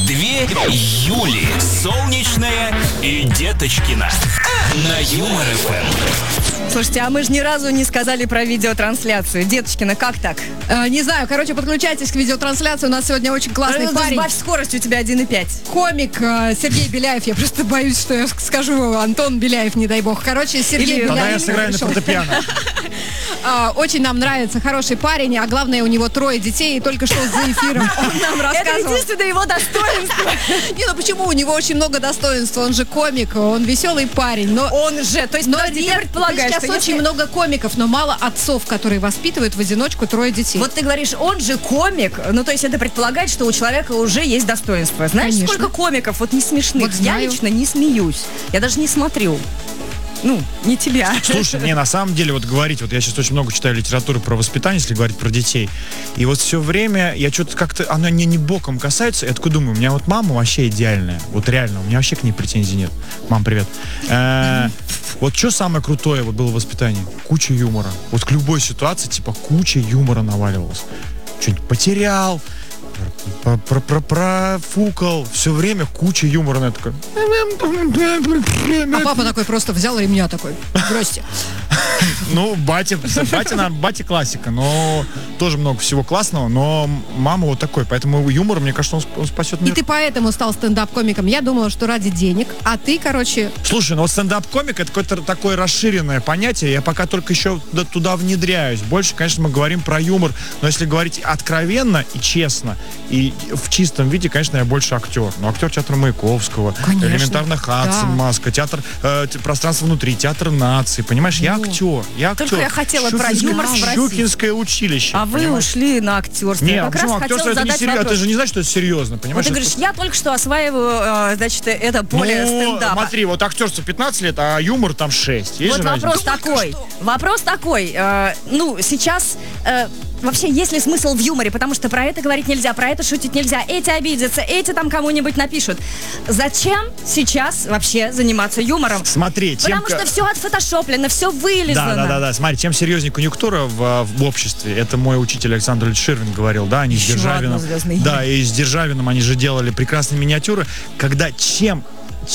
Две Юли. Солнечная и Деточкина. На Юмор ФМ. Слушайте, а мы же ни разу не сказали про видеотрансляцию. Деточкина, как так? Не знаю, короче, подключайтесь к видеотрансляции. У нас сегодня очень классный парень. Сбавь скорость, у тебя 1,5. Комик Сергей Беляев. Я просто боюсь, что я скажу Антон Беляев, не дай бог. Короче, Сергей Беляев. Тогда я сыграю на фортепиано. Очень нам нравится, хороший парень, а главное, у него 3 детей, и только что за эфиром он нам рассказывал. Это единственное его достоинство. Не, ну почему? У него очень много достоинств. Он же комик, он веселый парень. Но он же, то есть, подожди, ты предполагаешь, сейчас что очень много комиков, но мало отцов, которые воспитывают в одиночку 3 детей. Вот ты говоришь, он же комик, ну то есть это предполагает, что у человека уже есть достоинство. Знаешь, Конечно. сколько комиков вот не смешных? Вот я знаю. лично не смеюсь. Я даже не смотрю. Ну, не тебя. Слушай, не, на самом деле, вот говорить, вот я сейчас очень много читаю литературы про воспитание, если говорить про детей, и вот все время я что-то как-то, она не боком касается, я такой думаю, у меня вот мама вообще идеальная, вот реально, у меня вообще к ней претензий нет. Мам, привет. Вот что самое крутое вот было в воспитании? Куча юмора. Вот к любой ситуации, типа, куча юмора наваливалась. Что-нибудь потерял, профукал, все время куча юмора на это. А папа такой просто взял ремня такой. Здрасте. Ну, батя классика, но тоже много всего классного, но мама вот такой, поэтому юмор, мне кажется, он спасет мир. И ты поэтому стал стендап-комиком. Я думала, что ради денег, а ты, короче... Слушай, ну вот стендап-комик — это какое-то такое расширенное понятие, я пока только еще туда внедряюсь. Больше, конечно, мы говорим про юмор, но если говорить откровенно и честно, и в чистом виде, конечно, я больше актер. Но актер театра Маяковского, конечно, элементарно Хадсон, да. Маска, театр пространство внутри, театр нации, понимаешь, я актер. Только я хотела про юмор спросить. Щукинское училище. А вы ушли на актерство. Нет, Я как раз актерство хотела это не задать серьезно. вопрос. Ты же не знаешь, что это серьезно, понимаешь? Вот ты говоришь, я только что осваиваю, значит, это поле стендапа. Смотри, вот актерство 15 лет, а юмор там 6. Есть Вот же вопрос такой. Ну, сейчас... Вообще, есть ли смысл в юморе? Потому что про это говорить нельзя, про это шутить нельзя. Эти обидятся, эти там кому-нибудь напишут. Зачем сейчас вообще заниматься юмором? Смотри, Потому что все отфотошоплено, все вылизано. Да. Смотри, чем серьезнее конъюнктура в обществе, это мой учитель Александр Ильич Ширвин говорил, да, они с Державиным. Да, и с Державиным они же делали прекрасные миниатюры, когда чем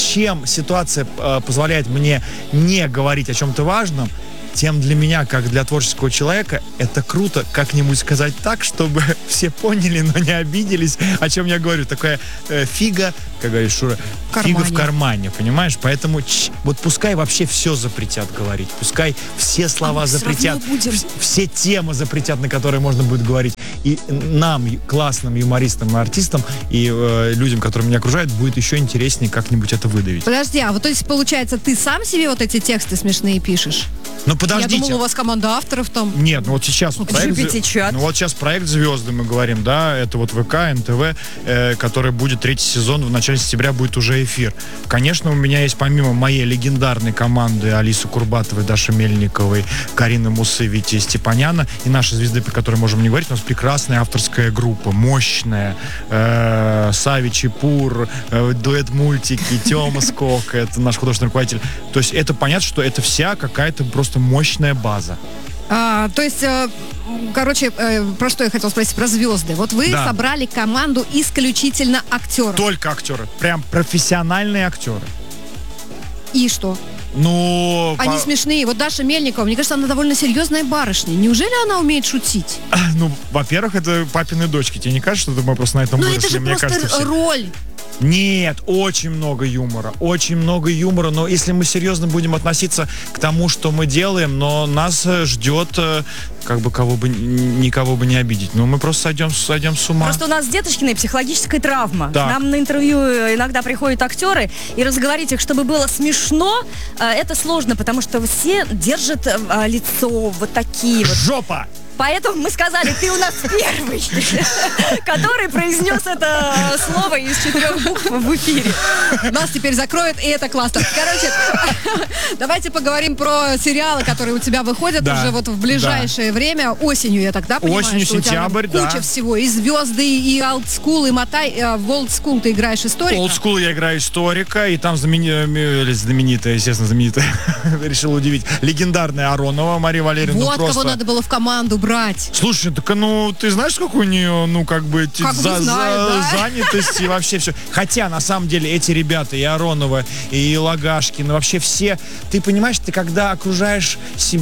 ситуация позволяет мне не говорить о чем-то важном, тем для меня, как для творческого человека, это круто как-нибудь сказать так, чтобы все поняли, но не обиделись, о чем я говорю. Такая фига, как говорит Шура, фига в кармане, понимаешь? Поэтому вот пускай вообще все запретят говорить, пускай все слова запретят, все темы запретят, на которые можно будет говорить. И нам, классным юмористам и артистам, и людям, которые меня окружают, будет еще интереснее как-нибудь это выдавить. Подожди, а вот то есть, получается, ты сам себе вот эти тексты смешные пишешь? Ну подождите. Я думала, у вас команда авторов там. Нет, ну вот сейчас вот проект, ну вот сейчас проект «Звезды» мы говорим, да, это вот ВК, НТВ, который будет 3-й сезон, в начале сентября будет уже эфир. Конечно, у меня есть помимо моей легендарной команды Алисы Курбатовой, Даши Мельниковой, Карины Мусы, Вити Степаняна и наши звезды, про которые можем не говорить, у нас прекрасная авторская группа, мощная, Сави Чепур, дуэт мультики, Тёма Скок, это наш художественный руководитель. То есть это понятно, что это вся какая-то просто мощная база. То есть, короче, про что я хотела спросить, про «Звезды». Вот вы собрали команду исключительно актеров. Только актеры, прям профессиональные актеры. И что? Ну... Они смешные. Вот Даша Мельникова, мне кажется, она довольно серьезная барышня. Неужели она умеет шутить? Ну, во-первых, это папины дочки. Тебе не кажется, что мы просто на этом выросли? Ну, это же мне просто кажется, роль. Нет, очень много юмора, но если мы серьезно будем относиться к тому, что мы делаем, но нас ждет, как бы никого бы не обидеть, но мы просто сойдем с ума. Просто у нас с Деточкиной психологическая травма. Да. Нам на интервью иногда приходят актеры, и разговорить их, чтобы было смешно, это сложно, потому что все держат лицо вот такие вот. Жопа! Поэтому мы сказали, ты у нас первый, который произнес это слово из 4 букв в эфире. Нас теперь закроют, и это классно. Короче, давайте поговорим про сериалы, которые у тебя выходят уже вот в ближайшее время. Осенью, я тогда понимаю, осенью, что сентябрь, у тебя куча всего. И «Звезды», и «Олдскул», и «Мотай». В «Олдскул» ты играешь историка. «Олдскул» я играю историка, и там знаменитая, естественно, решила удивить, легендарная Аронова Мария Валерьевна. Вот кого надо было в команду брать. убрать. Слушай, так, ты знаешь, как у нее, занятость и вообще все. Хотя, на самом деле, эти ребята, и Аронова, и Лагашкин, вообще все, ты понимаешь, ты когда окружаешь,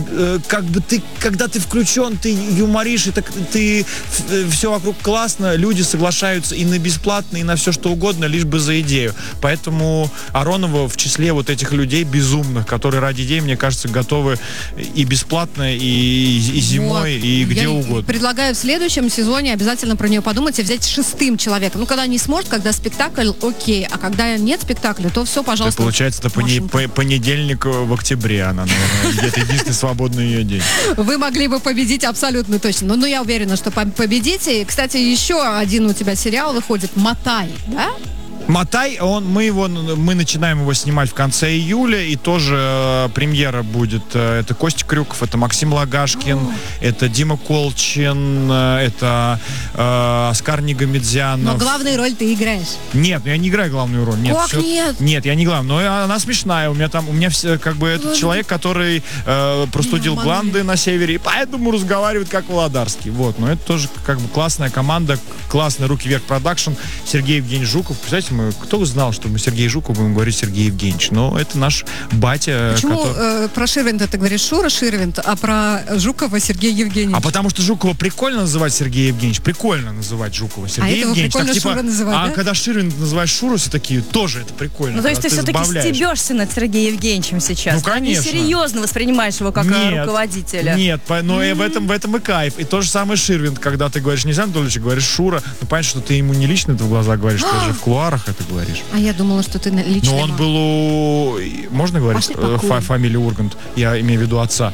когда ты включен, ты юморишь, и ты все вокруг классно, люди соглашаются и на бесплатно, и на все что угодно, лишь бы за идею. Поэтому Аронова в числе вот этих людей безумных, которые ради идеи, мне кажется, готовы и бесплатно, и зимой, и где угодно. Предлагаю в следующем сезоне обязательно про нее подумать и взять 6-м человеком. Когда не сможет, когда спектакль, окей. А когда нет спектакля, то все, пожалуйста. Получается, это понедельник в октябре она, наверное, где-то единственный свободный ее день. Вы могли бы победить абсолютно точно. Но я уверена, что победите. И, кстати, еще один у тебя сериал выходит «Мотай», да? «Мотай», мы начинаем его снимать в конце июля, и тоже премьера будет. Это Костя Крюков, это Максим Лагашкин, это Дима Колчин, это Оскар Нигамедзянов. Но главную роль ты играешь. Нет, я не играю главную роль. Нет, как нет? Нет, я не главный. Но она смешная. У меня все, этот человек, который простудил гланды на севере, и поэтому разговаривает как Володарский. Вот, но это тоже классная команда, классный «Руки вверх» продакшн, Сергей Евгеньевич Жуков. Представляете, кто знал, что мы Сергей Жуков будем говорить Сергей Евгеньевич? Но это наш батя. Почему про Ширвинда ты говоришь Шура Ширвинд, а про Жукова Сергей Евгеньевич? А потому что Жукова прикольно называть Сергей Евгеньевич. Прикольно называть Жукова Сергей Евгеньевич. Прикольно так, Шура называть, да? Когда Ширвинд называешь Шуру, все такие, тоже это прикольно. То есть ты все-таки стебешься над Сергеем Евгеньевичем сейчас? Ну, конечно. Ты серьезно воспринимаешь его как руководителя? Нет, но в этом и кайф. И то же самое Ширвинд, когда ты говоришь не Александр Анатольевич, говоришь Шура, понятно, что ты ему не лично это в глаза говоришь, ты же в куарах это говоришь. А я думала, что ты лично. Но он был можно говорить фамилию Ургант? Я имею в виду отца.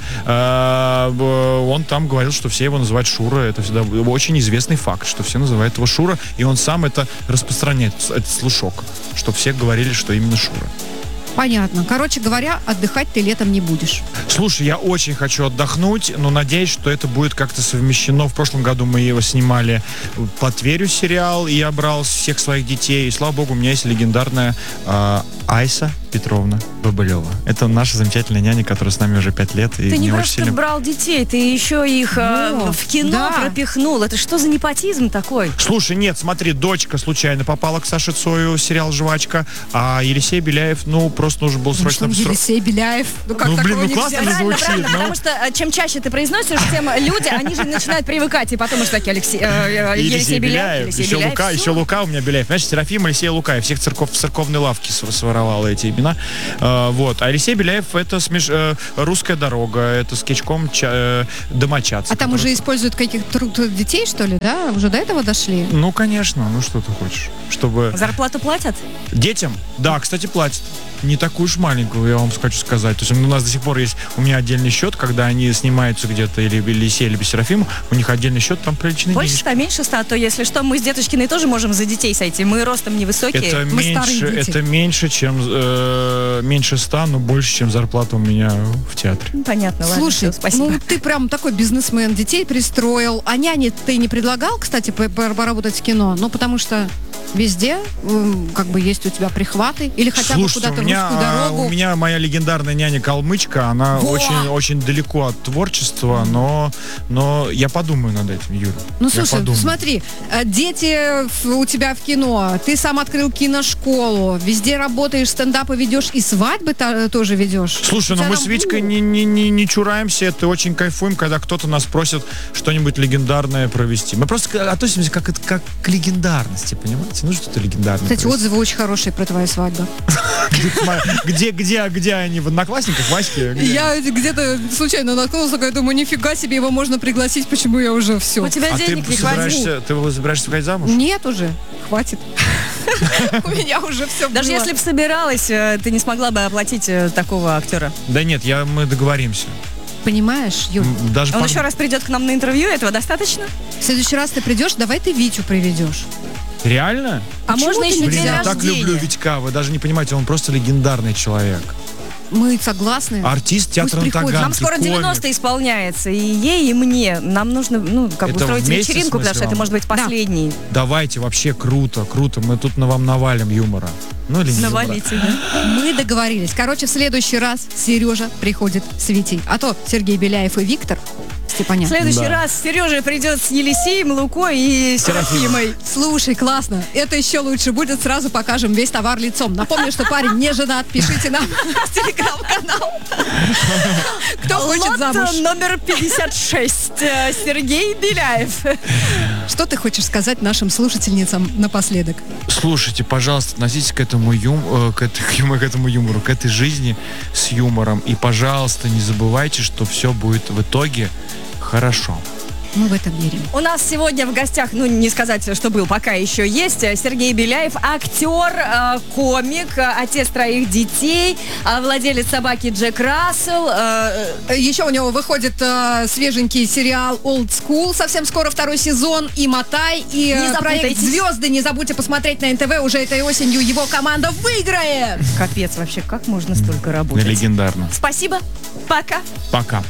Он там говорил, что все его называют Шура. Это всегда очень известный факт, что все называют его Шура, и он сам это распространяет, этот слушок, что все говорили, что именно Шура. Понятно. Короче говоря, отдыхать ты летом не будешь. Слушай, я очень хочу отдохнуть, но надеюсь, что это будет как-то совмещено. В прошлом году мы его снимали под Тверью сериал, и я брал всех своих детей. И, слава богу, у меня есть легендарная Айса Петровна Бабылева. Это наша замечательная няня, которая с нами уже 5 лет. И ты не просто брал детей, ты еще их в кино пропихнул. Это что за непотизм такой? Слушай, нет, смотри, дочка случайно попала к Саше Цою, сериал «Жвачка», а Елисей Беляев, просто нужно было срочно... Елисей Беляев? Классно не звучит. Правильно, потому что чем чаще ты произносишь, тем люди, они же начинают привыкать, и потом уже такие Елисей Беляев. Еще Лука у меня Беляев. Знаешь, Серафим, Елисей, Лука. Я всех в церковной лавке своровал эти имена. Вот. А Елисей Беляев — это «Русская дорога», это скетчком «Домочадцы». А там уже используют каких-то детей, что ли, да? Уже до этого дошли? Ну, конечно. Ну, что ты хочешь? Чтобы... Зарплату платят? Детям? Да, кстати, платят. Не такую уж маленькую, я вам хочу сказать. То есть у нас до сих пор есть у меня отдельный счет, когда они снимаются где-то или Елисей, или Серафим, у них отдельный счет, там приличный больше 100, меньше 100, то если что, мы с Деточкиной тоже можем за детей сойти. Мы ростом невысокие, это меньше, чем меньше 100, но больше, чем зарплата у меня в театре. Понятно, ладно. Слушай, все, спасибо. Ты прям такой бизнесмен, детей пристроил. А няне ты не предлагал, кстати, поработать в кино? Ну, потому что везде есть у тебя прихваты или хотя бы куда-то в русскую дорогу. У меня моя легендарная няня Калмычка, она очень далеко от творчества, но я подумаю над этим, Юра. Ну, слушай, смотри, дети у тебя в кино, ты сам открыл киношколу, везде работаешь, стендапы ведешь и свадьбы тоже ведешь. Слушай, мы с Витькой не чураемся, это очень кайфуем, когда кто-то нас просит что-нибудь легендарное провести. Мы просто относимся как к легендарности, понимаете? Ну, что-то легендарное. Кстати, отзывы очень хорошие про твою свадьбу. Где они? В Одноклассниках, Ваське? Я где-то случайно наткнулась, такая, думаю, нифига себе, его можно пригласить, почему я уже все. У тебя денег не хватит. Ты собираешься выходить замуж? Нет уже, хватит. У меня уже все было. Даже если бы собиралась, ты не смогла бы оплатить такого актера? Да нет, мы договоримся. Понимаешь, Юр? Он еще раз придет к нам на интервью, этого достаточно? В следующий раз ты придешь, давай ты Витю приведешь. Реально? А можно еще день я рождения? так люблю Витька, вы даже не понимаете, он просто легендарный человек. Мы согласны. Артист театра на Таганке. Нам скоро 90 исполняется, и ей, и мне. Нам нужно, устроить вечеринку, потому что это может быть последний. Давайте, вообще круто. Мы тут на вам навалим юмора. Ну или не навалите, да? Мы договорились. Короче, в следующий раз Сережа приходит с Витей. А то Сергей Беляев и Виктор Степанян. В следующий раз Сережа придет с Елисеем, Лукой и Серафимой. Слушай, классно. Это еще лучше будет. Сразу покажем весь товар лицом. Напомню, что парень не женат. Пишите нам в телеграм-канал. Кто хочет замуж? Лот номер 56. Сергей Беляев. Что ты хочешь сказать нашим слушательницам напоследок? Слушайте, пожалуйста, относитесь к этому юмору, к этой жизни с юмором. И, пожалуйста, не забывайте, что все будет в итоге хорошо. Мы в этом верим. У нас сегодня в гостях, ну, не сказать, что был, пока еще есть, Сергей Беляев, актер, комик, отец 3 детей, владелец собаки Джек Рассел. Еще у него выходит свеженький сериал Old School, совсем скоро 2 сезон, и Мотай, и проект «Звезды». Не забудьте посмотреть на НТВ, уже этой осенью его команда выиграет. Капец, вообще, как можно столько работать? Легендарно. Спасибо, пока. Пока.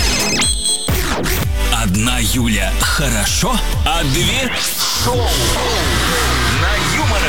Одна Юля хорошо, а 2 шоу на Юмор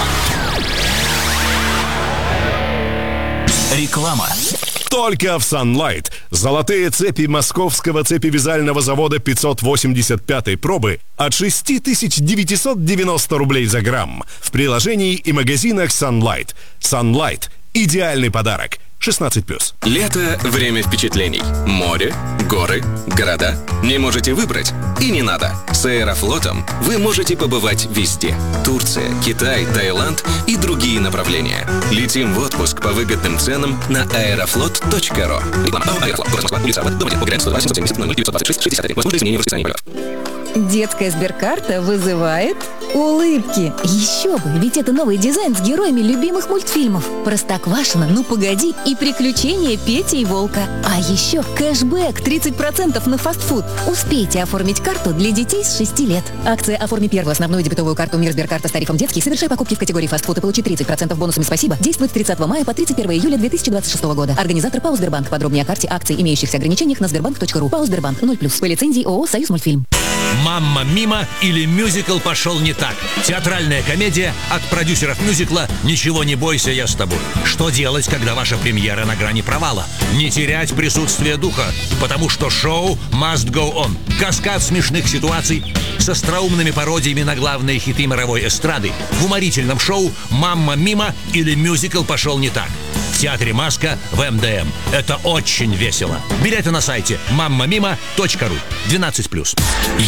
ФМ. Реклама. Только в Sunlight. Золотые цепи московского цепевязального завода 585-й пробы от 6990 рублей за грамм. В приложении и магазинах Sunlight. Sunlight. Идеальный подарок. 16+. Лето – время впечатлений. Море, горы, города. Не можете выбрать? И не надо. С Аэрофлотом вы можете побывать везде. Турция, Китай, Таиланд и другие направления. Летим в отпуск по выгодным ценам на aeroflot.ru. Реклама. Аэрофлот. Город Москва. Улица Абад. Дом 1. Погреб 102 770 0926 61. Возможно изменение в расписании полетов. Детская сберкарта вызывает улыбки. Еще бы, ведь это новый дизайн с героями любимых мультфильмов. Простоквашино, Ну погоди и Приключения Пети и Волка. А еще кэшбэк 30% на фастфуд. Успейте оформить карту для детей с 6 лет. Акция «Оформи первую основную дебетовую карту Мир Сберкарта с тарифом детский. Совершай покупки в категории фастфуд и получи 30% бонусами «Спасибо». Действует с 30 мая по 31 июля 2026 года. Организатор ПАО «Сбербанк». Подробнее о карте, акций, имеющихся ограничениях на сбербанк.ру. ПАО «Сбербанк» 0+. По лицензии ООО «Союз Мультфильм». «Мамма Мимо» или «Мюзикл пошел не так». Театральная комедия от продюсеров мюзикла «Ничего не бойся, я с тобой». Что делать, когда ваша премьера на грани провала? Не терять присутствие духа, потому что шоу must go on. Каскад смешных ситуаций с остроумными пародиями на главные хиты мировой эстрады в уморительном шоу «Мамма Мимо» или «Мюзикл пошел не так». В театре «Маска» в МДМ. Это очень весело. Билеты на сайте mammamima.ru. 12+.